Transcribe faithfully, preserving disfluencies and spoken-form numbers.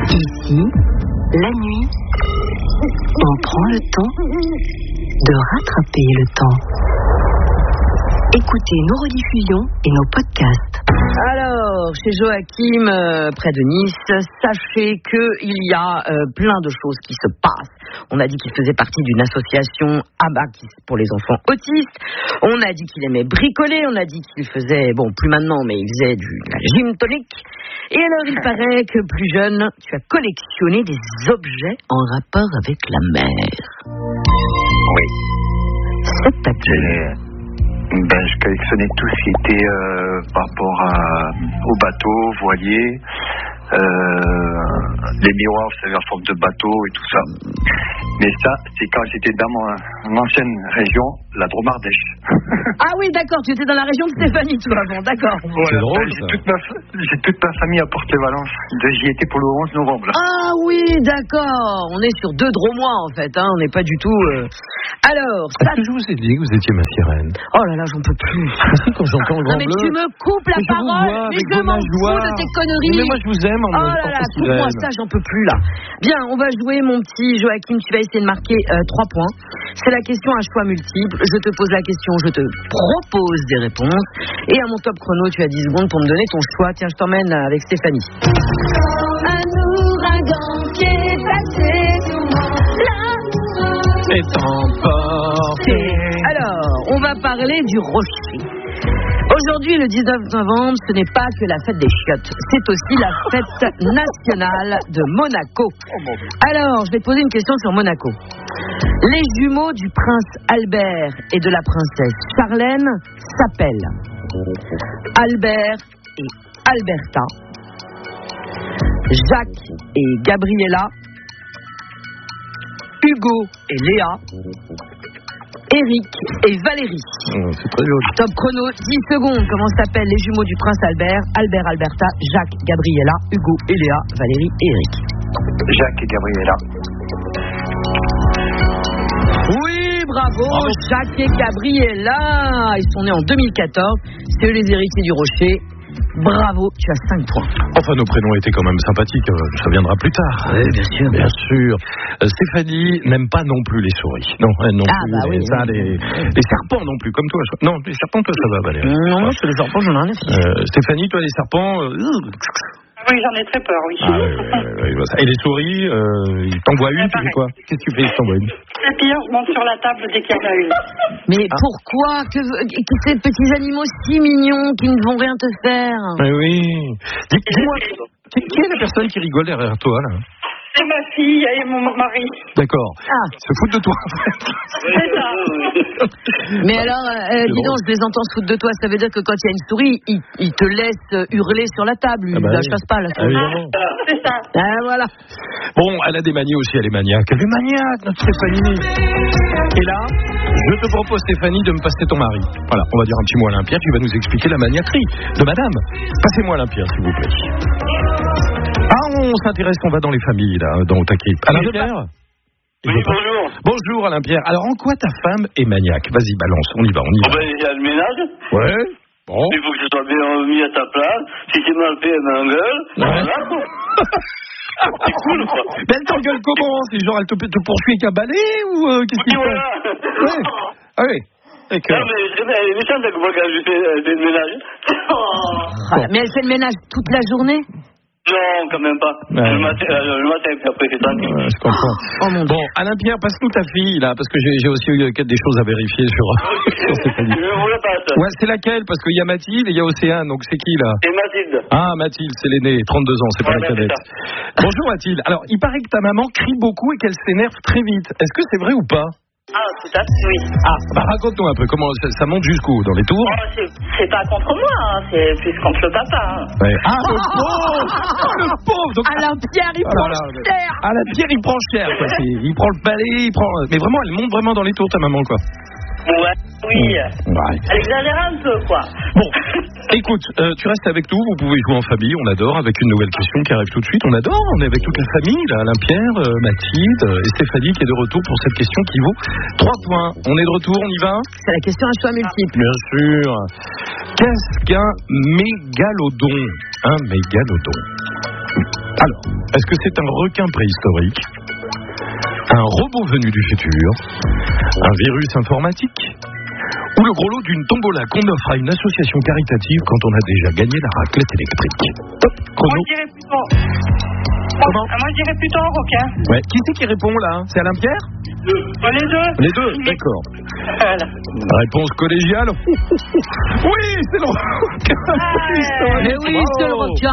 Ici, la nuit, on prend le temps de rattraper le temps. Écoutez nos rediffusions et nos podcasts. Alors, chez Joachim, euh, près de Nice, sachez qu'il y a euh, plein de choses qui se passent. On a dit qu'il faisait partie d'une association A B A pour les enfants autistes. On a dit qu'il aimait bricoler. On a dit qu'il faisait, bon, plus maintenant, mais il faisait du, de la gym tonique. Et alors, il paraît que plus jeune, tu as collectionné des objets en rapport avec la mer. Oui. C'est-à-dire... Ben, je collectionnais tout ce qui était euh, par rapport à, au bateau, voilier, euh, les miroirs, vous savez, en forme de bateau et tout ça. Mais ça, c'est quand j'étais dans mon ancienne région, la Dromardèche. Ah oui, d'accord, tu étais dans la région de Stéphanie, toi, avant, d'accord. Voilà, c'est drôle, ben, j'ai, ça. toute ma, j'ai toute ma famille à Porte-Valence. J'y étais pour le onze novembre. Là. Ah oui, d'accord. On est sur deux dromois, en fait, hein. On n'est pas du tout... Euh... Alors, ça... Est-ce que je vous ai dit que vous étiez ma sirène? Oh là là, j'en peux plus. Quand j'entends le grand Non mais bleu, tu me coupes la mais je vous parole, vois mais avec je vos m'en fous nageoires. de tes conneries. Mais moi je vous aime en Oh là là, coupe-moi ça, j'en peux plus là. Bien, on va jouer mon petit Joachim, tu vas essayer de marquer euh, trois points. C'est la question à choix multiple. Je te pose la question, je te propose des réponses. Et à mon top chrono, tu as dix secondes pour me donner ton choix. Tiens, je t'emmène avec Stéphanie. Un ouragan qui est passé sous mon là. est emporté. Alors, on va parler du rocher. Aujourd'hui, le dix-neuf novembre, ce n'est pas que la fête des chiottes, c'est aussi la fête nationale de Monaco. Alors, je vais te poser une question sur Monaco. Les jumeaux du prince Albert et de la princesse Charlène s'appellent Albert et Alberta, Jacques et Gabriella, Hugo et Léa, Eric et Valérie. Oh, c'est très joli. Top chrono, dix secondes. Comment s'appellent les jumeaux du prince Albert? Albert, Alberta, Jacques, Gabriella, Hugo et Léa, Valérie et Eric. Jacques et Gabriella. Oui, bravo, Bravo. Jacques et Gabriella. Ils sont nés en deux mille quatorze. C'est eux les héritiers du rocher. Bravo, tu as cinq points. Enfin, nos prénoms étaient quand même sympathiques. euh, Ça viendra plus tard. Oui, bien sûr. Bien sûr. Euh, Stéphanie n'aime pas non plus les souris. Non, elle non Ah, plus. bah oui, les, ça, oui. les, les serpents non plus, comme toi. je- Non, les serpents, toi, ça va, Valérie. Non, moi, je les serpents, j'en ai rien à faire. Euh, Stéphanie, toi, les serpents. euh, Oui, j'en ai très peur, oui. Ah, oui, oui, oui, oui, Et les souris, euh, ils t'envoient une, tu fais quoi? Qu'est-ce que tu fais, ils t'envoient une? C'est pire, je monte sur la table dès qu'il y en a une. Mais Ah. pourquoi que, que ces petits animaux si mignons qui ne vont rien te faire? Mais oui. Dis- Dis-moi, qui, qui est la personne qui rigole derrière toi, là? C'est ma fille et mon mari. D'accord. Ah. Ils se foutent de toi, en fait. C'est ça. Mais alors, euh, dis donc, je les entends se foutre de toi. Ça veut dire que quand il y a une souris, ils il te laissent hurler sur la table. Ils Ah bah la oui. chassent pas, la Ah, souris. évidemment. C'est ça. Ah, voilà. Bon, elle a des manies aussi, elle est maniaque. Elle est maniaque, notre Stéphanie. Et là, je te propose, Stéphanie, de me passer ton mari. Voilà, on va dire un petit mot à Olympia, tu vas nous expliquer la maniaquerie de madame. Passez-moi Olympia, s'il vous plaît. Ah, on s'intéresse, on va dans les familles, là, dans Otaké. Alain Pierre? Oui, bonjour. Bonjour, Alain Pierre. Alors, en quoi ta femme est maniaque? Vas-y, balance, on y va, on y Oh va. ben, il y a le ménage. Ouais, bon. Il faut que je sois bien mis à ta place. Si c'est mal fait, elle m'engueule. Ouais. Voilà, quoi. C'est cool, quoi. Mais elle t'engueule comment? C'est genre, elle te, te poursuit avec un balai ou euh, qu'est-ce Oui, qu'il fait? voilà. Ouais. Ah oui. D'accord. Non, mais elle est méchante avec moi quand je fais, elle fait le ménage. Voilà. Mais elle fait le ménage toute la journée? Non, quand même pas. Ouais. Le matin, euh, le matin, puis après, c'est tranquille. Ouais, je comprends. Oh mon Dieu. Bon, Alain Pierre, passe-nous ta fille, là, parce que j'ai, j'ai aussi eu des choses à vérifier sur, sur Stéphanie. Je vous la passe. Ouais, c'est laquelle? Parce qu'il y a Mathilde et il y a Océane, donc c'est qui, là? C'est Mathilde. Ah, Mathilde, c'est l'aînée, trente-deux ans, c'est pas Ouais, la cadette. c'est Bonjour Mathilde. Alors, il paraît que ta maman crie beaucoup et qu'elle s'énerve très vite. Est-ce que c'est vrai ou pas? Ah, tout à fait, oui. Ah, bah raconte-nous un peu, comment ça, ça monte jusqu'où? Dans les tours? Oh, c'est, c'est pas contre moi, hein, c'est plus contre le papa. Hein. Ouais. Ah, le pauvre! Ah, le pauvre! Donc, Alain Pierre, il Ah prend là là, cher. Ah, la pierre, il prend cher, quoi. C'est- il prend le balai, il prend. Mais vraiment, elle monte vraiment dans les tours, ta maman, quoi. Ouais, oui. Ouais. Elle exagère un peu, quoi. Bon, écoute, euh, tu restes avec nous, vous pouvez jouer en famille, on adore, avec une nouvelle question qui arrive tout de suite, on adore, on est avec toute la famille, là, Alain Pierre, euh, Mathilde euh, et Stéphanie qui est de retour pour cette question qui vaut trois points. On est de retour, on y va? C'est la question à choix multiple. Bien sûr. Qu'est-ce qu'un mégalodon? Un mégalodon. Alors, est-ce que c'est un requin préhistorique, un robot venu du futur, un virus informatique ou le gros lot d'une tombola qu'on offre à une association caritative quand on a déjà gagné la raclette électrique? Top, chrono. Moi, je dirais plutôt... Comment? Ah, moi, je dirais plutôt un requin. Ouais. Qui c'est qui répond là? C'est Alain Pierre? Oh, les deux. Les deux, d'accord. Voilà. Réponse collégiale. Oui, c'est le requin. Mais oui, c'est le requin.